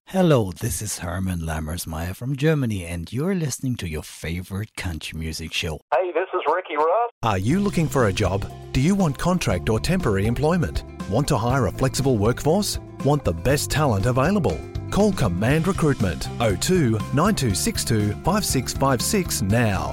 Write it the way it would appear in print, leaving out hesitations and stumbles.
Hello, this is Herman Lammersmeyer from Germany, and you're listening to your favorite country music show. Hey, this is Ricky Ruff. Are you looking for a job? Do you want contract or temporary employment? Want to hire a flexible workforce? Want the best talent available? Call Command Recruitment 02 9262 5656 now.